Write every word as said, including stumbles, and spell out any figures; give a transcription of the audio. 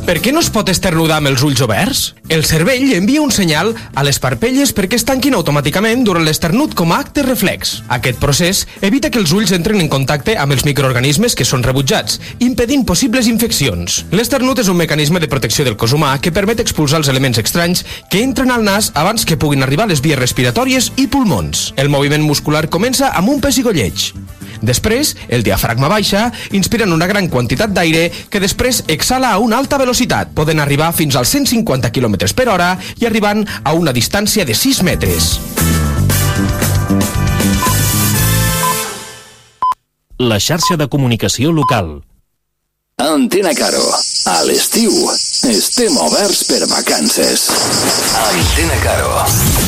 Per què no es pot esternudar amb els ulls oberts? El cervell envia un senyal a les parpelles perquè es tanquin automàticament durant l'esternut com a acte reflex. Aquest procés evita que els ulls entren en contacte amb els microorganismes que són rebutjats, impedint possibles infeccions. L'esternut és un mecanisme de protecció del cos humà que permet expulsar els elements estranys que entren al nas abans que puguin arribar a les vies respiratòries i pulmons. El moviment muscular comença amb un pessigolleig. Després, el diafragma baixa, inspirant una gran quantitat d'aire que després exhala a una alta velocitat, poden arribar fins als cent cinquanta quilòmetres per hora i arribant a una distància de sis metres. La xarxa de comunicació local. Antena Caro. A l'estiu estem oberts per vacances. Antena Caro.